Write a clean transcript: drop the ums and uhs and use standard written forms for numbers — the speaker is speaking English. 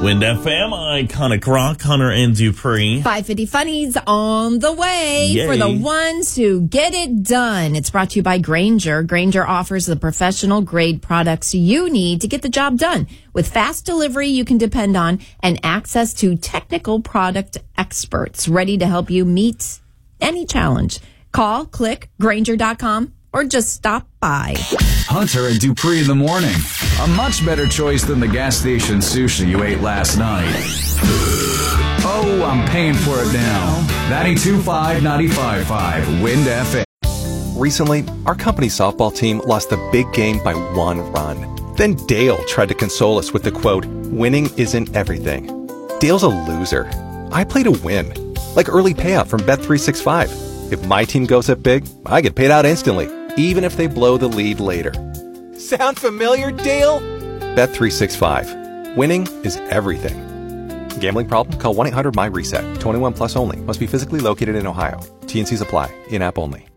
Wind FM, Iconic Rock, Hunter and Dupree. 550 Funnies on the way. Yay. For the ones who get it done. It's brought to you by Grainger. Grainger offers the professional grade products you need to get the job done. With fast delivery you can depend on and access to technical product experts ready to help you meet any challenge. Call, click, Grainger.com, or just stop by. Hunter and Dupree in the morning. A much better choice than the gas station sushi you ate last night. Oh, I'm paying for it now. 92.5, 95.5, Wind FM. Recently, our company softball team lost the big game by 1 run. Then Dale tried to console us with the quote, "Winning isn't everything." Dale's a loser. I play to win. Like early payout from Bet365. If my team goes up big, I get paid out instantly, even if they blow the lead later. Sound familiar, Dale? Bet365. Winning is everything. Gambling problem? Call 1-800-MY-RESET. 21 plus only. Must be physically located in Ohio. T&Cs apply. In-app only.